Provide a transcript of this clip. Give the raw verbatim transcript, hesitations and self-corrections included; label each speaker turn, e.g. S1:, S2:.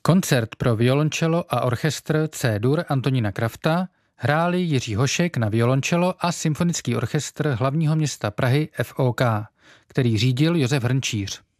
S1: Koncert pro violončelo a orchestr C-dur Antonína Krafta hráli Jiří Hošek na violončelo a Symfonický orchestr hlavního města Prahy F O K, který řídil Josef Hrnčíř.